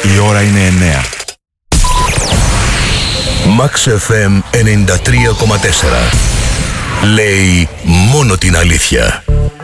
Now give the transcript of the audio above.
Η ώρα είναι 9. Max FM 93,4. Λέει μόνο την αλήθεια.